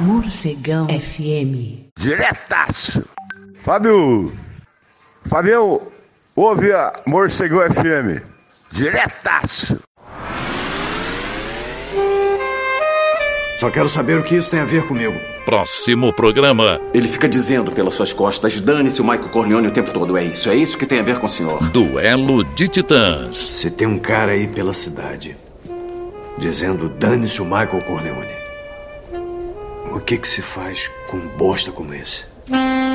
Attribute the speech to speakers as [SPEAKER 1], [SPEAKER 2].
[SPEAKER 1] Morcegão FM.
[SPEAKER 2] Diretaço! Fabião, ouve a Morcegão FM. Diretaço!
[SPEAKER 3] Só quero saber o que isso tem a ver comigo.
[SPEAKER 4] Próximo programa.
[SPEAKER 3] Ele fica dizendo pelas suas costas: dane-se o Michael Corleone o tempo todo. É isso que tem a ver com o senhor.
[SPEAKER 4] Duelo de Titãs.
[SPEAKER 3] Se tem um cara aí pela cidade dizendo dane-se o Michael Corleone, o que se faz com um bosta como esse?